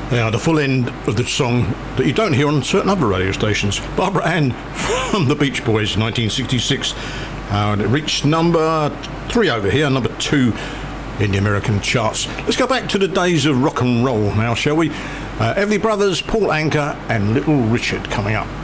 Yeah, the full end of the song that you don't hear on certain other radio stations. Barbara Ann from the Beach Boys, 1966. It reached number 3 over here, number 2 in the American charts. Let's go back to the days of rock and roll now, shall we? Everly Brothers, Paul Anka and Little Richard coming up.